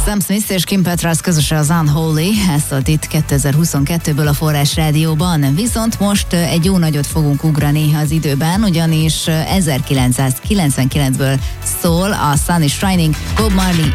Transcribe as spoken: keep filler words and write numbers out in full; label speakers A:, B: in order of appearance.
A: Sam Smith és Kim Petras közösen az Unholy, ez szólt itt kétezer-huszonkettőből a Forrás Rádióban. Viszont most egy jó nagyot fogunk ugrani az időben, ugyanis ezerkilencszázkilencvenkilencből szól a Sun is Shining, Bob Marley